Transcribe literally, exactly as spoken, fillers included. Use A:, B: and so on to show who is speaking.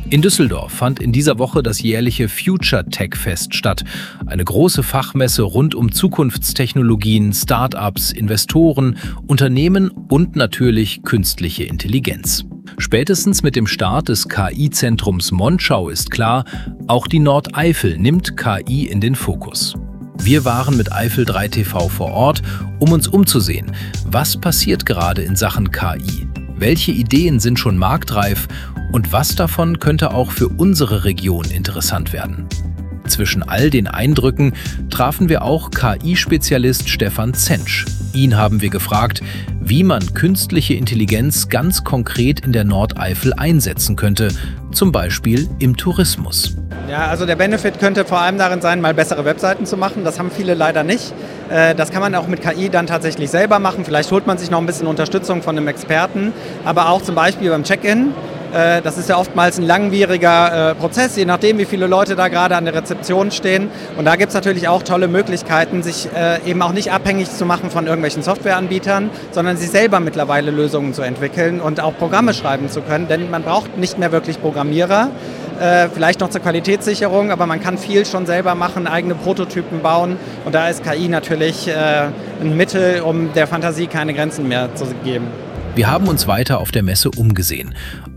A: In Düsseldorf fand in dieser Woche das jährliche Future Tech Fest statt. Eine große Fachmesse rund um Zukunftstechnologien, Start-ups, Investoren, Unternehmen und natürlich künstliche Intelligenz. Spätestens mit dem Start des K I-Zentrums Monschau ist klar, auch die Nordeifel nimmt K I in den Fokus. Wir waren mit Eifel drei T V vor Ort, um uns umzusehen. Was passiert gerade in Sachen K I? Welche Ideen sind schon marktreif und was davon könnte auch für unsere Region interessant werden? Zwischen all den Eindrücken trafen wir auch K I-Spezialist Stefan Zentsch. Ihn haben wir gefragt, wie man künstliche Intelligenz ganz konkret in der Nordeifel einsetzen könnte, zum Beispiel im Tourismus.
B: Ja, also der Benefit könnte vor allem darin sein, mal bessere Webseiten zu machen. Das haben viele leider nicht. Das kann man auch mit K I dann tatsächlich selber machen. Vielleicht holt man sich noch ein bisschen Unterstützung von einem Experten, aber auch zum Beispiel beim Check-in. Das ist ja oftmals ein langwieriger Prozess, je nachdem, wie viele Leute da gerade an der Rezeption stehen. Und da gibt es natürlich auch tolle Möglichkeiten, sich eben auch nicht abhängig zu machen von irgendwelchen Softwareanbietern, sondern sich selber mittlerweile Lösungen zu entwickeln und auch Programme schreiben zu können. Denn man braucht nicht mehr wirklich Programmierer, vielleicht noch zur Qualitätssicherung, aber man kann viel schon selber machen, eigene Prototypen bauen. Und da ist K I natürlich ein Mittel, um der Fantasie keine Grenzen mehr zu geben.
A: Wir haben uns weiter auf der Messe umgesehen.